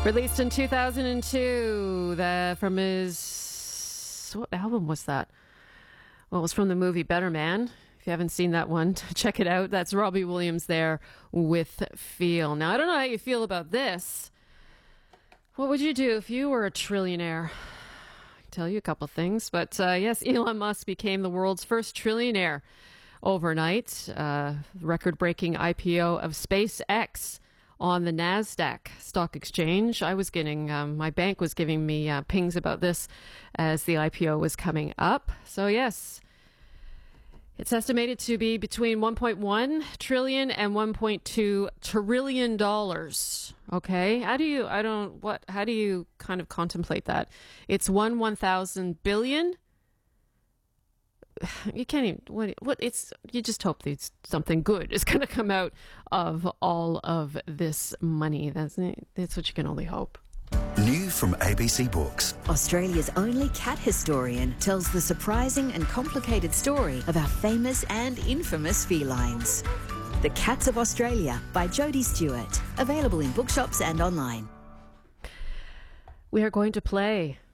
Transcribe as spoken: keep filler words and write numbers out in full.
Released in two thousand two, the, from his, what album was that? Well, it was from the movie Better Man. If you haven't seen that one, check it out. That's Robbie Williams there with Feel. Now, I don't know how you feel about this. What would you do if you were a trillionaire? I can tell you a couple things. But uh, yes, Elon Musk became the world's first trillionaire overnight. Uh, record-breaking I P O of SpaceX on the NASDAQ stock exchange. I was getting, um, my bank was giving me uh, pings about this as the I P O was coming up. So yes, it's estimated to be between one point one trillion and one point two trillion dollars. Okay, how do you? I don't. What? How do you kind of contemplate that? It's one one thousand billion. You can't even. What? What? It's. You just hope that something good is going to come out of all of this money. That's. That's what you can only hope. New from A B C Books. Australia's only cat historian tells the surprising and complicated story of our famous and infamous felines. The Cats of Australia by Jodie Stewart. Available in bookshops and online. We are going to play